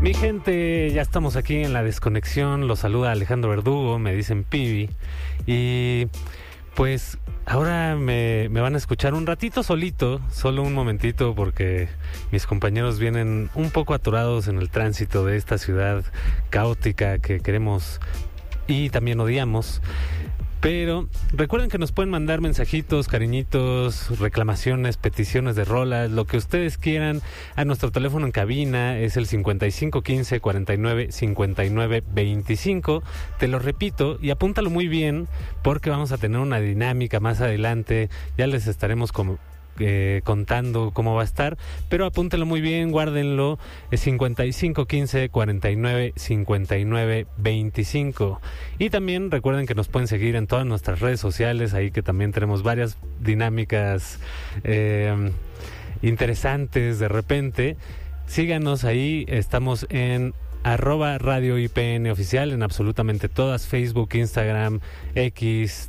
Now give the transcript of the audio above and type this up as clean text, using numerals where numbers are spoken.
Mi gente, ya estamos aquí en la desconexión. Los saluda Alejandro Verdugo, me dicen Pibi. Y pues ahora me van a escuchar un ratito solito, solo un momentito, porque mis compañeros vienen un poco atorados en el tránsito de esta ciudad caótica que queremos y también odiamos. Pero recuerden que nos pueden mandar mensajitos, cariñitos, reclamaciones, peticiones de rolas, lo que ustedes quieran a nuestro teléfono en cabina. Es el 5515 49 59 25. Te lo repito y apúntalo muy bien porque vamos a tener una dinámica más adelante. Ya les estaremos contando cómo va a estar, pero apúntenlo muy bien, guárdenlo. Es 5515 49 59 25. Y también recuerden que nos pueden seguir en todas nuestras redes sociales, ahí que también tenemos varias dinámicas interesantes de repente. Síganos ahí, estamos en @Radio IPN oficial en absolutamente todas: Facebook, Instagram, X,